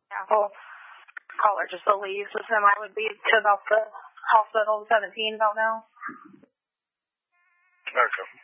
Apple caller just believes the semi would be to about the hospital 17, don't know. Okay.